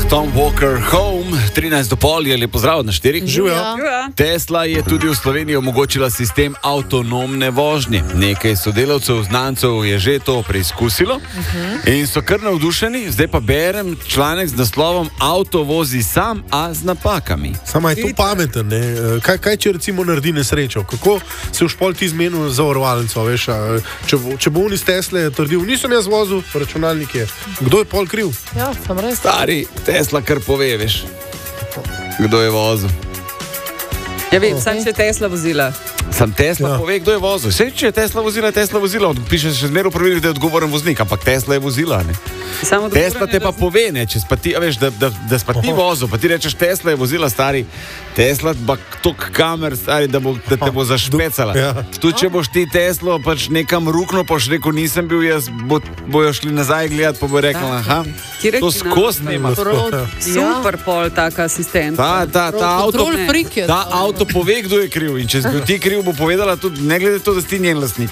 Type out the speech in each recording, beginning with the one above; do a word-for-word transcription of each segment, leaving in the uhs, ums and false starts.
Tom Walker Home, trinajst do pol je lepo zdrav na štirih. Živijo. Tesla je tudi v Sloveniji omogočila sistem avtonomne vožnje. Nekaj sodelavcev, znancev je že to preizkusilo in so kar navdušeni. Zdaj pa berem članek z naslovom Avto vozi sam, a z napakami. Samo je to pameten, ne? Kaj, kaj če recimo naredi nesrečo? Kako se v špol ti zmenil zavarovalnico, veš? A, če, bo, če bo on iz Tesle trdil, nisem jaz vozil, računalnik je. Kdo je pol kriv? Ja, sem res. Stari, Tesla kar pove, veš, kdo je vozil. Ja, vem, sam če je Tesla vozila. Sam Tesla Ja. pove, kdo je vozil. Vse, če je Tesla vozila, je Tesla vozila. Piše še zmeraj v pravilih, da je odgovoren voznik, ampak Tesla je vozila, ne. Samo Tesla te pa pove, ne, če spa ti, a veš, da, da, da spa ti vozil, pa ti rečeš, Tesla je vozila, stari. Tesla pa tok kamer, stari, da, bo, da te bo zašpecala. Ja. Tu, če boš ti Teslo pač nekam ruknil, pa boš rekel, nisem bil jaz, bo, bojo šli nazaj gledati, pa bo rekel, aha, Kje to reči, skozi no, nima. Super pol taka asistent. Ta, ta, ta avto, Kontrol frik je. ta avto pove, kdo je kriv. In če si bil ti kriv, bo povedala tudi, ne glede to, da si ti njen lastnik.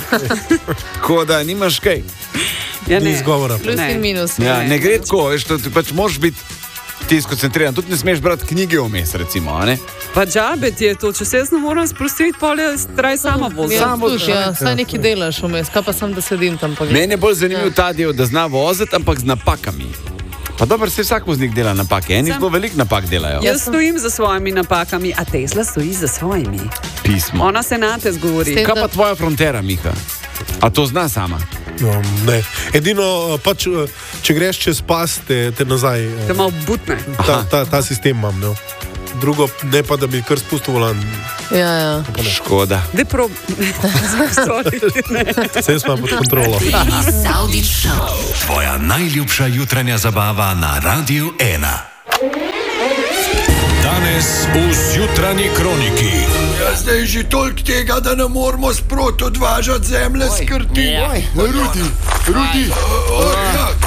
Tako da nimaš kaj. Ja, Ni ne. izgovora. Plus Ne. in minus. Ja, Ne. ne gre tako, veš, to, ti pač moraš biti ti skoncentriran. Tudi ne smeš brati knjige vmes, recimo, a ne? Pa džabe ti je to, če se jaz ne moram sprostiti, pol je traj sama vozi. Ja, Samo sluš, ja, saj nekaj delaš vmes, kaj pa sem, da sedim tam pa gledam. Meni je bolj zanimiv ta del, da zna voziti, ampak z napakami. Pa dobro, se vsak voznik dela napake. Eni zelo velik napak delajo. Jaz stojim za svojimi napakami, a Tesla stoji za svojimi. Pismo. Ona se na te zgovori. S tem- Kaj pa tvoja frontera, Miha? A to zna sama? No, ne. Edino, pač, če greš čez pas, te, te nazaj. Te malo butne. Ta, ta, ta sistem imam. No. Drugo, ne pa, da bi kar spustil volan. Ja, ja. Škoda. Dej prob. Sorry, ne. Vse smo pod kontrolo. Savdič Show. Tvoja najljubša jutranja zabava na Radiu ena. Danes v Zjutranji kroniki. Ja, zdaj je že toliko tega, da ne moramo sproti odvažati zemlje s krti. Rudi, Rudi, o, o, ja,